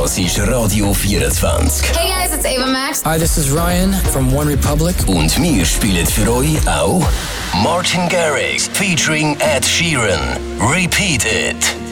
Das ist Radio 24. Hey guys, it's Ava Max. Hi, this is Ryan from One Republic. Und wir spielen für euch auch Martin Garrix featuring Ed Sheeran. Repeat It.